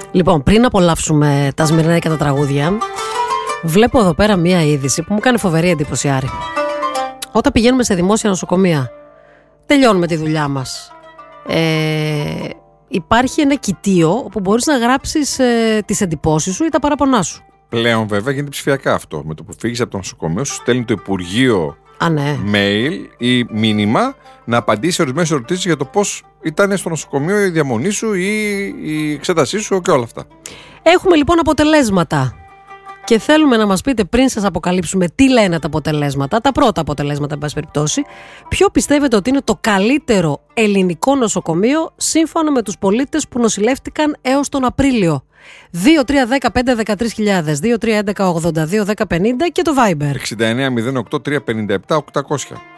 Λοιπόν, πριν απολαύσουμε τα σμυρναϊκά τα τραγούδια, βλέπω εδώ πέρα μία είδηση που μου κάνει φοβερή εντύπωση, Άρη. Όταν πηγαίνουμε σε δημόσια νοσοκομεία, τελειώνουμε τη δουλειά μας. Υπάρχει ένα κοιτίο όπου μπορείς να γράψεις τις εντυπώσεις σου ή τα παραπονά σου. Πλέον βέβαια γίνεται ψηφιακά αυτό. Με το που φύγεις από το νοσοκομείο σου στέλνει το Υπουργείο mail ή μήνυμα να απαντήσει ορισμένες ερωτήσεις για το πώς ήταν στο νοσοκομείο η διαμονή σου ή η εξέτασή σου και όλα αυτά. Έχουμε λοιπόν αποτελέσματα και θέλουμε να μας πείτε, πριν σας αποκαλύψουμε τι λένε τα αποτελέσματα, τα πρώτα αποτελέσματα, εν πάση περιπτώσει, ποιο πιστεύετε ότι είναι το καλύτερο ελληνικό νοσοκομείο σύμφωνα με τους πολίτες που νοσηλεύτηκαν έως τον Απρίλιο. 2, 3, 10, 5, 13.000, 2, 3, 11, 82, 10, 50 και το Viber. 69, 08, 357, 800.